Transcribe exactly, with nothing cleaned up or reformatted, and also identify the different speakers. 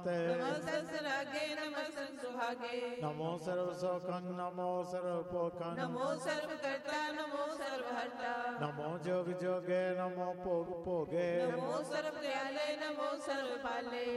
Speaker 1: नमस्ते
Speaker 2: सहस्रागे नमः सुहागे
Speaker 1: नमो सर्व सुखं नमो सर्व पोखं
Speaker 2: नमो सर्वकर्ता नमो सर्वहर्ता
Speaker 1: नमो जोग जोगे नमो भोग भोगे
Speaker 2: नमो सर्वदयाले नमो सर्वपाले